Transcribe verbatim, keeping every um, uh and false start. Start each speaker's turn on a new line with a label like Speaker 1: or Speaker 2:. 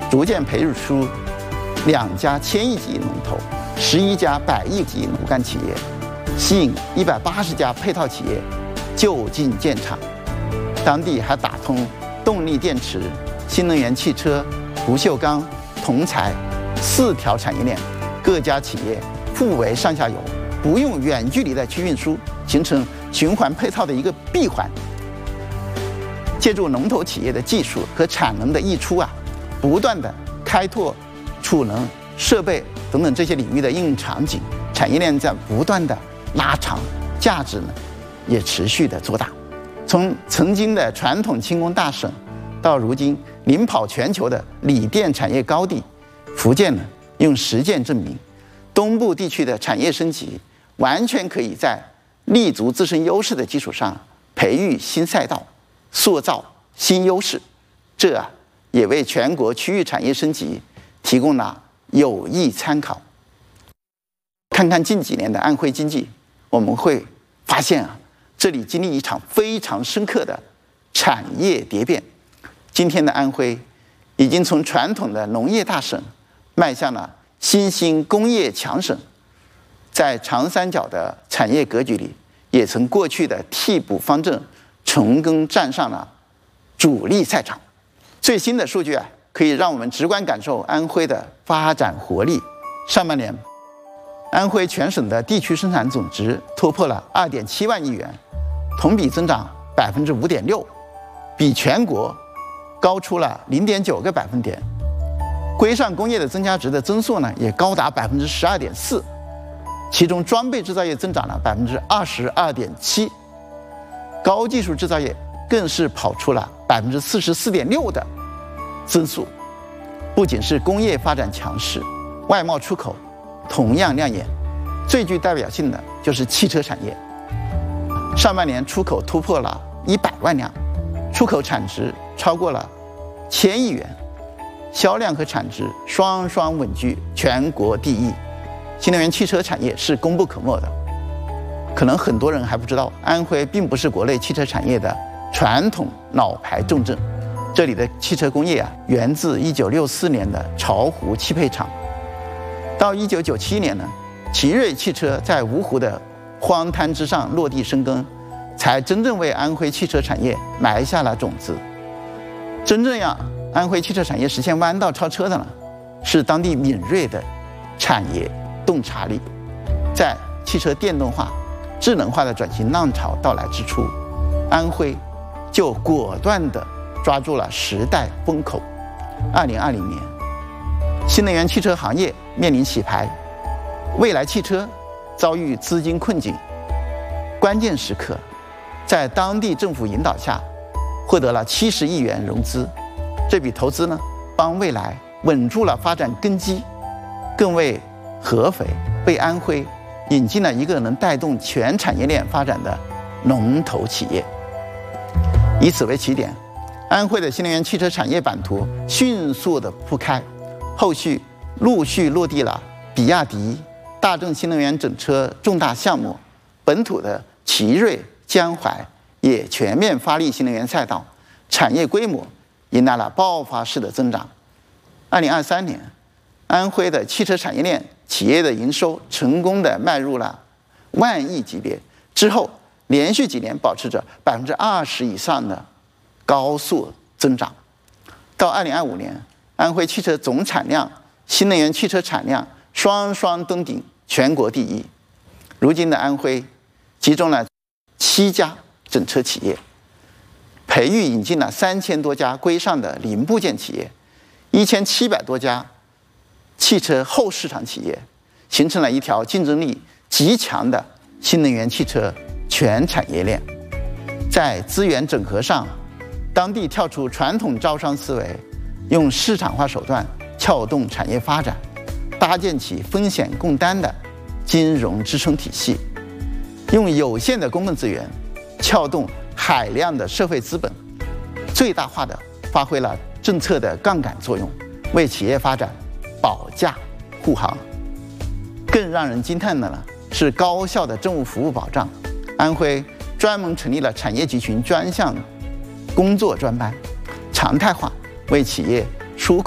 Speaker 1: 逐渐培育出两家千亿级龙头、十一家百亿级骨干企业，吸引一百八十家配套企业就近建厂。当地还打通动力电池、新能源汽车、不锈钢、铜材四条产业链，各家企业互为上下游，不用远距离的去运输，形成循环配套的一个闭环。借助龙头企业的技术和产能的溢出啊，不断的开拓储能、设备等等这些领域的应用场景，产业链在不断的拉长，价值呢也持续的做大。从曾经的传统轻工大省，到如今领跑全球的锂电产业高地，福建呢用实践证明，东部地区的产业升级完全可以在立足自身优势的基础上，培育新赛道，塑造新优势，这啊也为全国区域产业升级提供了有益参考。看看近几年的安徽经济，我们会发现啊，这里经历一场非常深刻的产业蝶变。今天的安徽已经从传统的农业大省迈向了新兴工业强省，在长三角的产业格局里，也从过去的替补方阵重更站上了主力赛场。最新的数据啊，可以让我们直观感受安徽的发展活力。上半年，安徽全省的地区生产总值突破了二点七万亿元，同比增长百分之五点六，比全国高出了零点九个百分点。规上工业的增加值的增速呢，也高达百分之十二点四，其中装备制造业增长了百分之二十二点七，高技术制造业更是跑出了百分之四十四点六的增速。不仅是工业发展强势，外贸出口同样亮眼。最具代表性的就是汽车产业，上半年出口突破了一百万辆，出口产值超过了千亿元，销量和产值双双稳居全国第一。新能源汽车产业是功不可没的。可能很多人还不知道，安徽并不是国内汽车产业的传统老牌重镇，这里的汽车工业啊，源自一九六四年的巢湖汽配厂。到一九九七年呢，奇瑞汽车在芜湖的荒滩之上落地生根，才真正为安徽汽车产业埋下了种子。真正让安徽汽车产业实现弯道超车的呢，是当地敏锐的产业洞察力。在汽车电动化、智能化的转型浪潮到来之初，安徽就果断地抓住了时代风口。二零二零年，新能源汽车行业面临洗牌，蔚来汽车遭遇资金困境，关键时刻，在当地政府引导下，获得了七十亿元融资。这笔投资呢，帮蔚来稳住了发展根基，更为合肥、为安徽引进了一个能带动全产业链发展的龙头企业。以此为起点，安徽的新能源汽车产业版图迅速的铺开，后续陆续落地了比亚迪、大众新能源整车重大项目，本土的奇瑞、江淮也全面发力新能源赛道，产业规模迎来了爆发式的增长。二零二三年，安徽的汽车产业链企业的营收成功的迈入了万亿级别，之后连续几年保持着百分之二十以上的高速增长。到二零二五年，安徽汽车总产量、新能源汽车产量双双登顶全国第一。如今的安徽集中了七家整车企业，培育引进了三千多家规上的零部件企业，一千七百多家汽车后市场企业，形成了一条竞争力极强的新能源汽车全产业链。在资源整合上，当地跳出传统招商思维，用市场化手段撬动产业发展，搭建起风险共担的金融支撑体系，用有限的公共资源撬动海量的社会资本，最大化的发挥了政策的杠杆作用，为企业发展保驾护航。更让人惊叹的呢是高效的政务服务保障。安徽专门成立了产业集群专项工作专班，常态化为企业